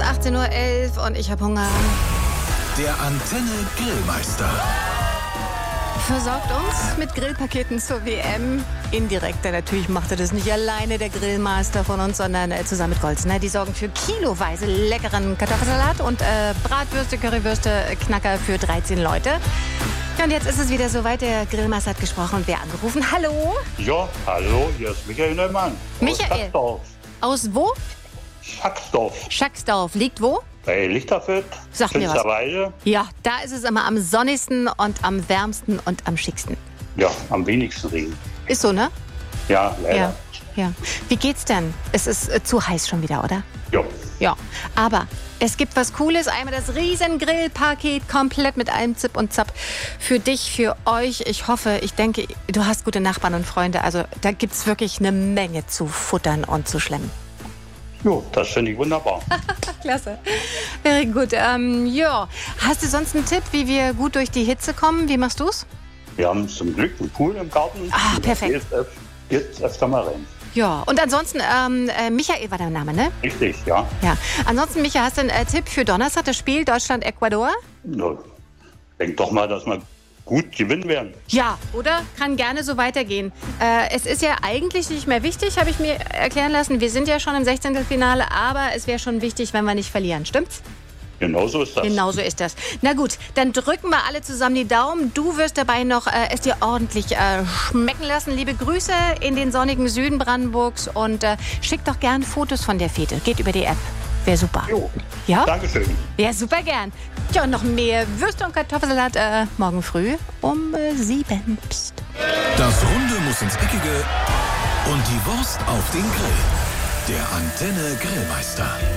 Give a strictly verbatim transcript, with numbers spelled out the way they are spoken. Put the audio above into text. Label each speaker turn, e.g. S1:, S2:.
S1: achtzehn Uhr elf und ich habe Hunger.
S2: Der Antenne Grillmeister
S1: Versorgt uns mit Grillpaketen zur W M. Indirekt, denn natürlich macht er das nicht alleine, der Grillmaster von uns, sondern äh, zusammen mit Golzner. Die sorgen für kiloweise leckeren Kartoffelsalat und äh, Bratwürste, Currywürste, Knacker für dreizehn Leute. Ja, und jetzt ist es wieder soweit, der Grillmaster hat gesprochen und wer angerufen? Hallo?
S3: Ja, hallo, hier ist Michael Neumann.
S1: Michael?
S3: Aus Schacksdorf.
S1: Aus wo?
S3: Schacksdorf.
S1: Schacksdorf. Liegt wo?
S3: Bei Lichterfeld.
S1: Sag mir was.
S3: Finsterwalde.
S1: Ja, da ist es immer am sonnigsten und am wärmsten und am schicksten.
S3: Ja, am wenigsten Regen.
S1: Ist so, ne?
S3: Ja, leider.
S1: Ja. ja. Wie geht's denn? Es ist äh, zu heiß schon wieder, oder?
S3: Ja.
S1: Ja, aber es gibt was Cooles. Einmal das riesen Grillpaket, komplett mit allem Zip und Zap. Für dich, für euch. Ich hoffe, ich denke, du hast gute Nachbarn und Freunde. Also da gibt's wirklich eine Menge zu futtern und zu schlemmen.
S3: Jo, das finde ich wunderbar.
S1: Klasse. Very gut. Ähm, ja. Hast du sonst einen Tipp, wie wir gut durch die Hitze kommen? Wie machst du's?
S3: Wir haben zum Glück einen Pool im Garten.
S1: Ah, perfekt.
S3: Jetzt öfter mal rein.
S1: Ja, und ansonsten, ähm, äh, Michael war der Name, ne?
S3: Richtig, ja.
S1: Ja. Ansonsten, Michael, hast du einen äh, Tipp für Donnerstag, das Spiel Deutschland-Ecuador?
S3: Ja. Denk doch mal, dass wir gut gewinnen werden.
S1: Ja, oder? Kann gerne so weitergehen. Äh, es ist ja eigentlich nicht mehr wichtig, habe ich mir erklären lassen. Wir sind ja schon im Sechzehntelfinale, aber es wäre schon wichtig, wenn wir nicht verlieren. Stimmt's?
S3: Genau so ist das.
S1: Genau so ist das. Na gut, dann drücken wir alle zusammen die Daumen. Du wirst dabei noch äh, es dir ordentlich äh, schmecken lassen. Liebe Grüße in den sonnigen Süden Brandenburgs und äh, schick doch gern Fotos von der Fete. Geht über die App. Wäre super.
S3: Jo.
S1: Ja?
S3: Dankeschön.
S1: Ja, super gern. Ja, und noch mehr Würste und Kartoffelsalat äh, morgen früh um äh, sieben. Psst.
S2: Das Runde muss ins Eckige und die Wurst auf den Grill. Der Antenne Grillmeister.